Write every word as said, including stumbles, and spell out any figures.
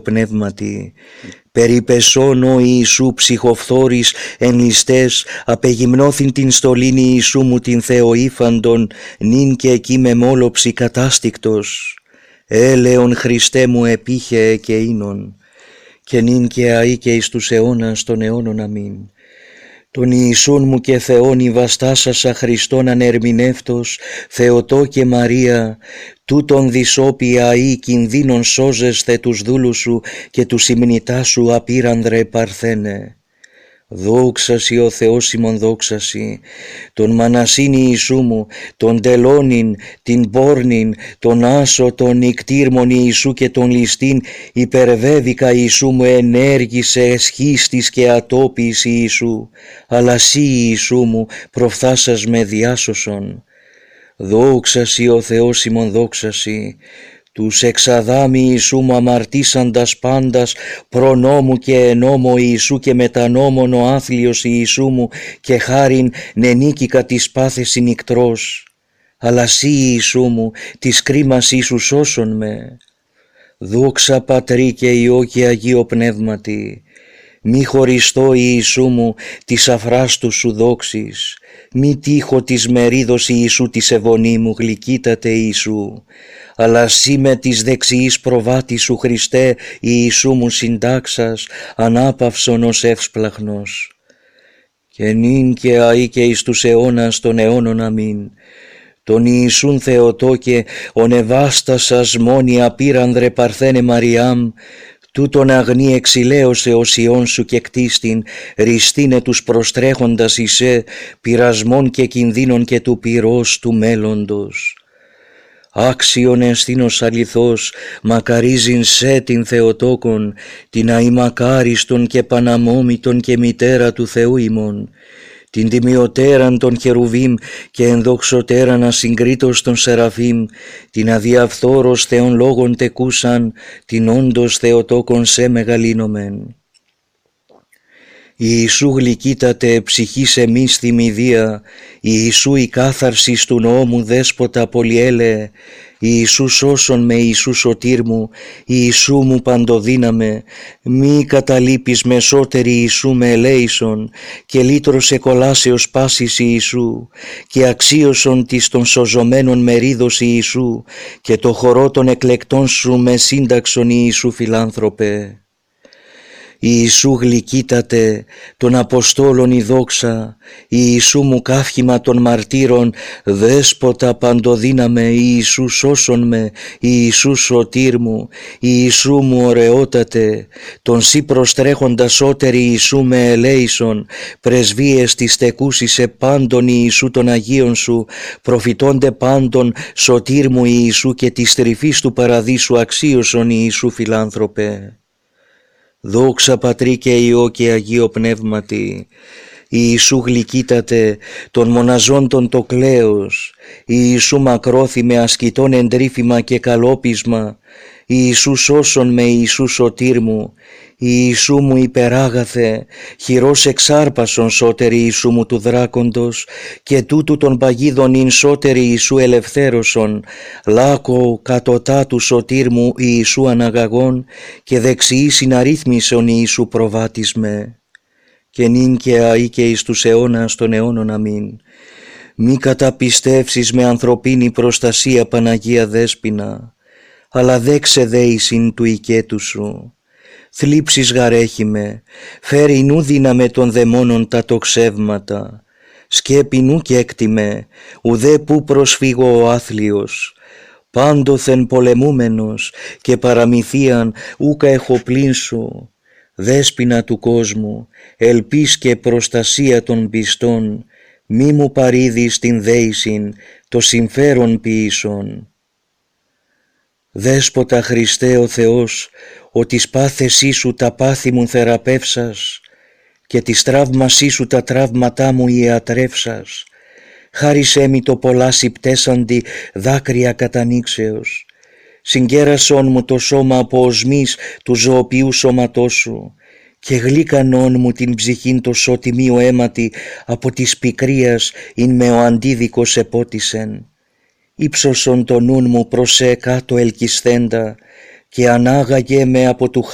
Πνεύματι. Περιπεσόν ο Ιησού ψυχοφθόρης εν ληστές, απεγυμνώθην την στολήν Ιησού μου την Θεοήφαντον, νυν και εκεί με μόλοψη κατάστικτος. Έλεον Χριστέ μου επίχε και ίνον, και νυν και αεί και εις τους αιώνας των αιώνων αμήν. Τον Ιησούν μου και Θεόν η βαστάσασα Χριστόν ανερμηνεύτος, Θεοτό και Μαρία, τούτον δυσόπια ή κινδύνων σώζεσθε τους δούλους σου και τους υμνητά σου απείρανδρε παρθένε. Δόξασι ο Θεός ημών δόξασι, τον Μανασίν Ιησού μου, τον τελώνην, την πόρνην, τον άσο, τον νικτήρμον Ιησού και τον ληστήν, υπερβέβηκα Ιησού μου ενέργησε εσχίστης και ατόπις Ιησού, αλλά σύ Ιησού μου προφθάσας με διάσωσον. Δόξασι ο Θεός ημών δόξασι, τους εξαδάμι Ιησού μου αμαρτήσαντας πάντας, προνόμου και ενόμο Ιησού και μετανόμων ο άθλιος Ιησού μου, και χάριν νενίκηκα της πάθεση νικτρός. Αλλά σύ Ιησού μου, της κρίμας Ιησού σώσον με. Δόξα Πατρί και Υιό και Αγίο Πνεύματι, μη χωριστώ Ιησού μου της αφράστου σου δόξης, μη τύχω της μερίδος Ιησού της ευωνή μου γλυκύτατε Ιησού, αλλά σύ με της δεξιής προβάτης σου Χριστέ Ιησού μου συντάξας, ανάπαυσον ως εύσπλαχνος. Και νυν και αεί και εις τους αιώνας των αιώνων αμήν. Τον Ιησούν Θεοτό και ονεβάστασας μόνη απείρανδρε παρθένε Μαριάμ, τούτον αγνή εξηλαίωσε ως Υιόν σου και κτίστην, ριστήνε τους προστρέχοντας εισέ, πειρασμών και κινδύνων και του πυρός του μέλλοντος. Άξιον εστίνος αληθώς, μακαρίζειν σε την Θεοτόκον, την αημακάριστον και παναμόμητον και μητέρα του Θεού ημών, την τιμιωτέραν των χερουβίμ και ενδοξωτέραν ασυγκρίτως των σεραφείμ, την αδιαφθόρος Θεών λόγων τεκούσαν, την όντως Θεοτόκον σε μεγαλύνομεν. Ιησού γλυκύτατε ψυχής εμείς θυμηδία, Ιησού η κάθαρσης του νόμου δέσποτα πολυέλε, Ιησού σώσον με Ιησού σωτήρ μου, Ιησού μου παντοδύναμε, μη καταλείπεις μεσότερη Ιησού με ελέησον, και λύτρωσε κολάσεως πάσης Ιησού, και αξίωσον της των σωζωμένων μερίδος Ιησού, και το χορό των εκλεκτών σου με σύνταξον Ιησού φιλάνθρωπε. Ιησού γλυκύτατε των Αποστόλων η δόξα, Ιησού μου καύχημα των μαρτύρων, δέσποτα παντοδύναμε, Ιησού σώσον με, Ιησού σωτήρ μου, Ιησού μου ωραιότατε, τον σύ προστρέχοντα σώτερη Ιησού με ελέησον, πρεσβείες της τεκούσισε πάντων Ιησού των Αγίων σου, προφητώνται πάντων σωτήρ μου Ιησού και της τρυφής του παραδείσου αξίωσον Ιησού φιλάνθρωπε. Δόξα Πατρί και Υιό και Αγίο Πνεύματι, Ιησού γλυκύτατε των μοναζόντων το κλαίος, Ιησού μακρόθη με ασκητών εντρίφημα και καλόπισμα, Ιησού σώσον με Ιησού σωτήρ μου, Ιησού μου υπεράγαθε, χειρός εξάρπασον σώτερη Ιησού μου του δράκοντος, και τούτου των παγίδων ειν σώτερη Ιησού ελευθέρωσον, λάκω κατωτά του σωτήρ μου Ιησού αναγαγών, και δεξιή συναρρύθμισον Ιησού προβάτης με. Και νυν και αεί και εις τους αιώνας των αιώνων αμήν. Μη καταπιστεύσεις με ανθρωπίνη προστασία Παναγία Δέσποινα, αλλά δέξε δέησιν του οικέτου σου. Θλίψεις γαρέχει με, φέρει νου δύναμε των δαιμόνων τα τοξεύματα, σκέπη νου και έκτιμε, ουδέ που προσφύγω ο άθλιος, πάντοθεν πολεμούμενος και παραμυθίαν ούκα έχω πλήν σου, δέσποινα του κόσμου, ελπίς και προστασία των πιστών, μη μου παρήδεις την δέησιν, το συμφέρον ποιήσον. Δέσποτα Χριστέ ο Θεός, ο της πάθεσή σου τα πάθη μου θεραπεύσας και της τραύμασή σου τα τραύματά μου ιατρεύσας, χάρισέ μη το πολλά συμπτέσαντι δάκρυα κατανοίξεως, συγκέρασόν μου το σώμα από οσμής του ζωοποιού σώματός σου και γλύκανόν μου την ψυχήν το σωτιμίο αίματι από της πικρίας ειν με ο αντίδικος επότισεν. Ήψωσον το νουν μου προς σε κάτω ελκυσθέντα και ανάγαγε με από του